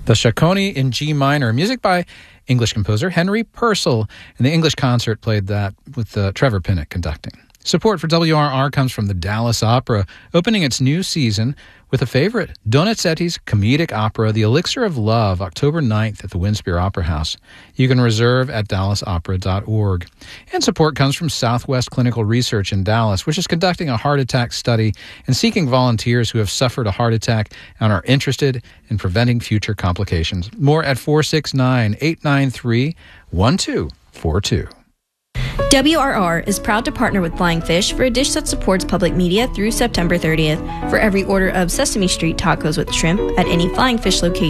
The Chaconne in G minor, music by English composer Henry Purcell, and the English concert played that with Trevor Pinnock conducting. Support for WRR comes from the Dallas Opera, opening its new season with a favorite, Donizetti's comedic opera, The Elixir of Love, October 9th at the Winspear Opera House. You can reserve at dallasopera.org. And support comes from Southwest Clinical Research in Dallas, which is conducting a heart attack study and seeking volunteers who have suffered a heart attack and are interested in preventing future complications. More at 469-893-1242. WRR is proud to partner with Flying Fish for a dish that supports public media through September 30th. For every order of Sesame Street tacos with shrimp at any Flying Fish location,